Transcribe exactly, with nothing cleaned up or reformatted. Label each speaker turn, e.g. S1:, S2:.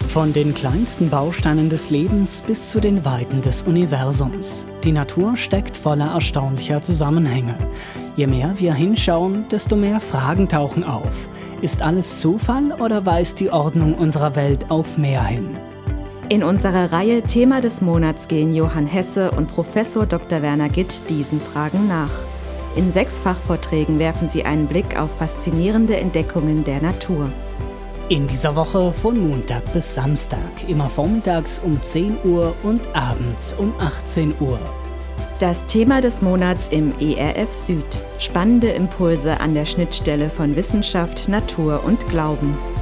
S1: Von den kleinsten Bausteinen des Lebens bis zu den Weiten des Universums. Die Natur steckt voller erstaunlicher Zusammenhänge. Je mehr wir hinschauen, desto mehr Fragen tauchen auf. Ist alles Zufall oder weist die Ordnung unserer Welt auf mehr hin?
S2: In unserer Reihe Thema des Monats gehen Johann Hesse und Professor Doktor Werner Gitt diesen Fragen nach. In sechs Fachvorträgen werfen sie einen Blick auf faszinierende Entdeckungen der Natur.
S1: In dieser Woche von Montag bis Samstag, immer vormittags um zehn Uhr und abends um achtzehn Uhr.
S2: Das Thema des Monats im E R F Süd. Spannende Impulse an der Schnittstelle von Wissenschaft, Natur und Glauben.